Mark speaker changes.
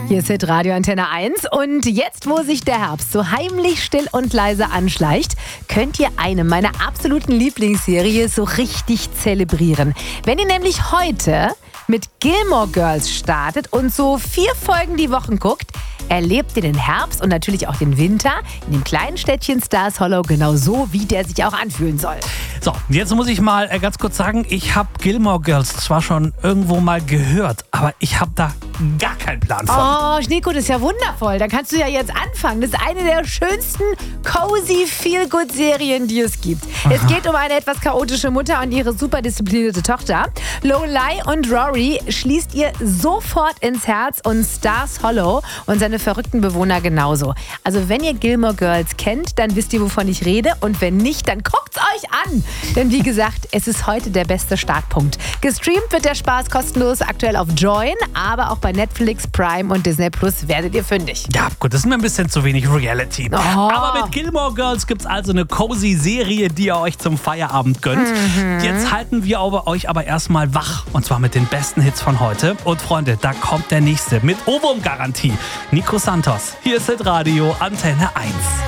Speaker 1: Hier ist Radio Antenne 1 und jetzt, wo sich der Herbst so heimlich still und leise anschleicht, könnt ihr eine meiner absoluten Lieblingsserien so richtig zelebrieren. Wenn ihr nämlich heute mit Gilmore Girls startet und so 4 Folgen die Woche guckt, erlebt ihr den Herbst und natürlich auch den Winter in dem kleinen Städtchen Stars Hollow genau so, wie der sich auch anfühlen soll.
Speaker 2: So, jetzt muss ich mal ganz kurz sagen, ich habe Gilmore Girls zwar schon irgendwo mal gehört, aber ich habe da gar keinen Plan von.
Speaker 1: Oh, Schneeko, das ist ja wundervoll. Dann kannst du ja jetzt anfangen. Das ist eine der schönsten cozy Feel-Good-Serien, die es gibt.
Speaker 2: Aha.
Speaker 1: Es geht um eine etwas chaotische Mutter und ihre super disziplinierte Tochter. Lorelai und Rory schließt ihr sofort ins Herz und Stars Hollow und seine verrückten Bewohner genauso. Also wenn ihr Gilmore Girls kennt, dann wisst ihr, wovon ich rede. Und wenn nicht, dann guckt's euch an. Denn wie gesagt, es ist heute der beste Startpunkt. Gestreamt wird der Spaß kostenlos aktuell auf Join, aber auch bei Netflix, Prime und Disney Plus werdet ihr fündig.
Speaker 2: Ja, gut, das ist mir ein bisschen zu wenig Reality.
Speaker 1: Oh.
Speaker 2: Aber mit Gilmore Girls gibt's also eine cozy Serie, die ihr euch zum Feierabend gönnt. Jetzt halten wir euch aber erstmal wach. Und zwar mit den besten Hits von heute. Und Freunde, da kommt der nächste mit Ohrwurm-Garantie. Nico Santos. Hier ist Radio Antenne 1.